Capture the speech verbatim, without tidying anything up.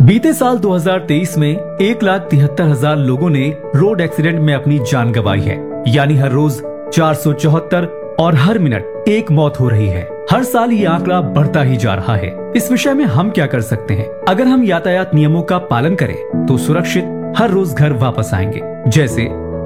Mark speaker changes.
Speaker 1: बीते साल दो हज़ार तेईस में एक लाख तिहत्तर हजार लोगों ने रोड एक्सीडेंट में अपनी जान गंवाई है। यानी हर रोज चार सौ चौहत्तर और हर मिनट एक मौत हो रही है। हर साल ये आंकड़ा बढ़ता ही जा रहा है। इस विषय में हम क्या कर सकते हैं? अगर हम यातायात नियमों का पालन करें तो सुरक्षित हर रोज घर वापस आएंगे। जैसे